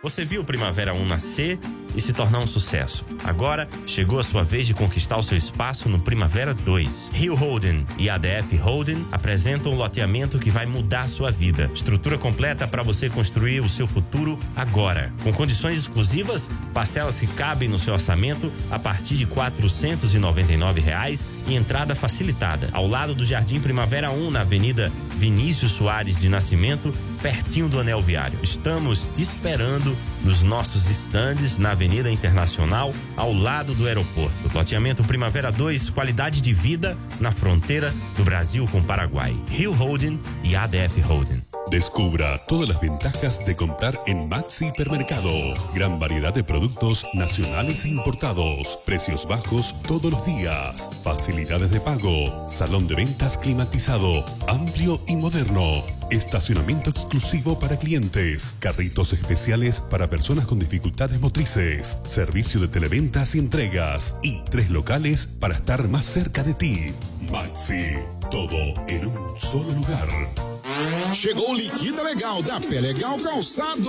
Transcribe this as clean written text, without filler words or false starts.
Você viu o Primavera 1 nascer e se tornar um sucesso. Agora, chegou a sua vez de conquistar o seu espaço no Primavera 2. Rio Holding e ADF Holding apresentam um loteamento que vai mudar a sua vida. Estrutura completa para você construir o seu futuro agora. Com condições exclusivas, parcelas que cabem no seu orçamento a partir de R$ 499 e entrada facilitada. Ao lado do Jardim Primavera 1, na Avenida Vinícius Soares de Nascimento, pertinho do Anel Viário. Estamos te esperando nos nossos estandes na Avenida Internacional, ao lado do aeroporto. Loteamento Primavera 2, qualidade de vida na fronteira do Brasil com o Paraguai. Rio Holding y ADF Holding. Descubra todas las ventajas de comprar en Maxi Hipermercado. Gran variedad de productos nacionales e importados. Precios bajos todos los días. Facilidades de pago. Salón de ventas climatizado. Amplio y moderno. Estacionamiento exclusivo para clientes. Carritos especiales para personas con dificultades motrices. Servicio de televentas y entregas. Y 3 locales para estar más cerca de ti. Maxi. Todo en un solo lugar. Chegou o Liquida Legal da Pé Legal Calçado.